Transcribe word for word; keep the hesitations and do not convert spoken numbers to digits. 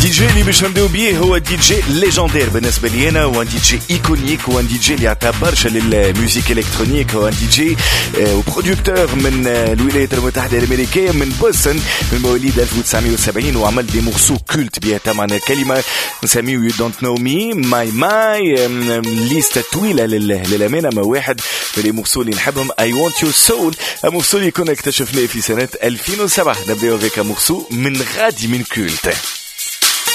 الدي جي اللي باش نبداو بيه هو دي جي ليجندير بالنسبه لي انا، وان دي جي ايكونيك، وان دي جي اللي عطى برشا للموسيقى الكترونيك، وان دي جي وبروديكتور من الولايات المتحده الامريكيه من بوسطن من مواليد ألف وتسعمية وسبعين، وعمل دي مورسو كولت بها معنى الكلمه نسميه يو دونت نو مي ماي ماي ليست طويله للامانه. ما واحد من لي مورسو اللي نحبهم اي وونت يور سول، مورسو اللي كنا اكتشفناه في سنه ألفين وسبعة. نبداو بك مورسو من غادي من كولت.